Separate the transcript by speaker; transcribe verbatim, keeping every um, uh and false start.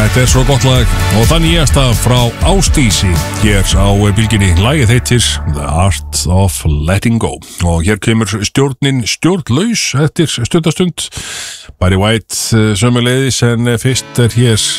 Speaker 1: Þetta er svo gott lag og það nýjasta frá Ásdísi hér á bylginni. Lagið heitir The Art of Letting Go og hér kemur stjórnin stjórnlaus eftir stundastund. Barry White sömuleiðis en fyrst er hér